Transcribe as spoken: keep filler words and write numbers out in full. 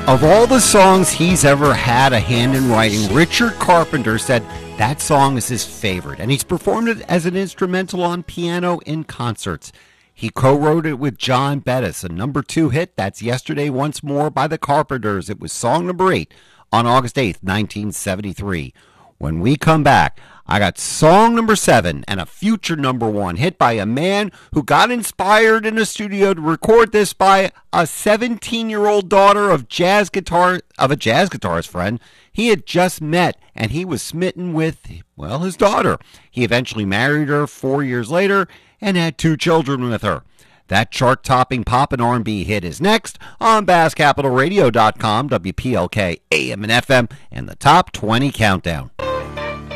Of all the songs he's ever had a hand in writing, Richard Carpenter said that song is his favorite, and he's performed it as an instrumental on piano in concerts. He co-wrote it with John Bettis, a number two hit. That's Yesterday Once More by the Carpenters. It was song number eight on August eighth, nineteen seventy-three. When we come back, I got song number seven and a future number one hit by a man who got inspired in a studio to record this by a seventeen-year-old daughter of jazz guitar of a jazz guitarist friend he had just met, and he was smitten with, well, his daughter. He eventually married her four years later and had two children with her. That chart-topping pop and R and B hit is next on Bass Capital Radio dot com, W P L K A M and F M, and the Top twenty Countdown.